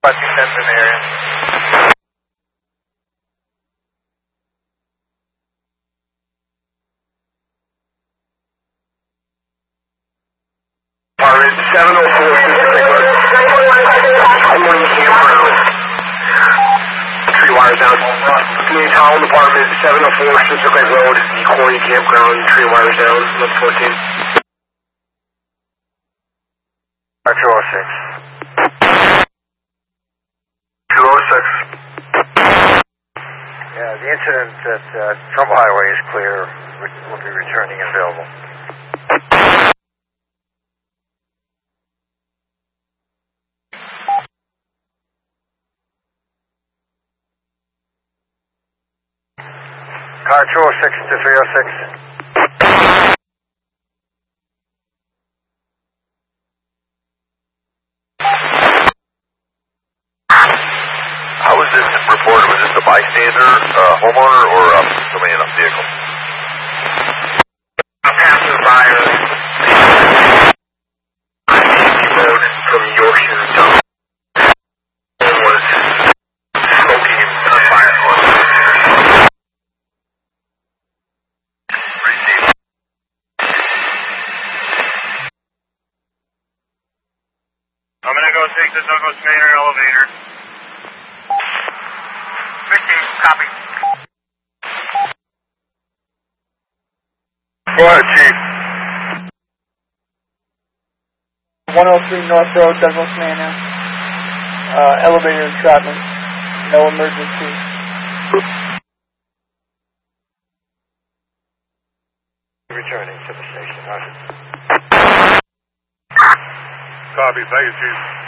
Requesting 10 in the area. Department 704, tree wires down. Community Town Department 704, Sister Lake Road, the Quarry Campground, tree wires down, 1114. 206. 206. Yeah, the incident at Trumbull Highway is clear. We'll be returning and available. Car 206 to 306. How was this reported? Was this a bystander, homeowner, or somebody in a vehicle? A passerby road from Yorkshire South was smoking a fire on. I'm gonna go take the Douglas Manor elevator. 15, copy. Go ahead, Chief. 103 North Road, Douglas Manor. Elevator entrapment. No emergency. Returning to the station. Copy. Thank you, Chief.